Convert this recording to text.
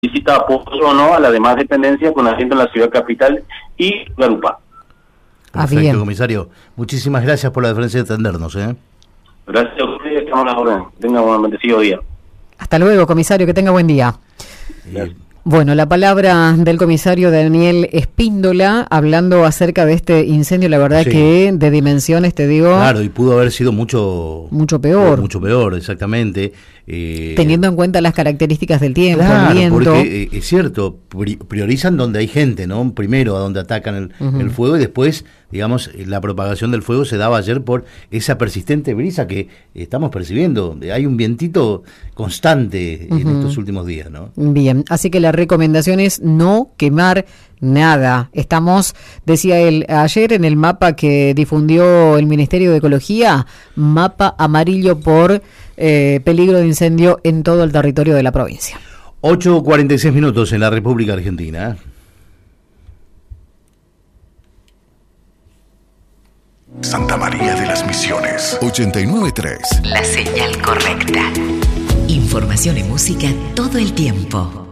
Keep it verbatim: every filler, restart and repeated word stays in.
solicita apoyo o no a las demás dependencias con asiento en la ciudad capital y Garupá. Ah, Perfecto, bien. comisario. Muchísimas gracias por la diferencia de atendernos, ¿eh? Gracias a ustedes, estamos a la orden. Tengan un bendecido día. Hasta luego, comisario, que tenga buen día. Eh, Bueno, la palabra del comisario Daniel Espíndola, hablando acerca de este incendio, la verdad Sí. que de dimensiones, te digo, Claro, y pudo haber sido mucho... mucho peor, Mucho peor, exactamente. Eh, teniendo en cuenta las características del tiempo, Claro, el viento. porque eh, es cierto, pri- priorizan donde hay gente, ¿no? Primero a donde atacan el, Ujú. el fuego y después, digamos, eh, la propagación del fuego se daba ayer por esa persistente brisa que estamos percibiendo. Hay un vientito constante en Ujú. estos últimos días, ¿no? Bien, así que la recomendación es no quemar nada. Estamos, decía él ayer en el mapa que difundió el Ministerio de Ecología, mapa amarillo por eh, peligro de incendio en todo el territorio de la provincia. ocho cuarenta y seis minutos en la República Argentina. Santa María de las Misiones, ochenta y nueve punto tres. La señal correcta. Información y música todo el tiempo.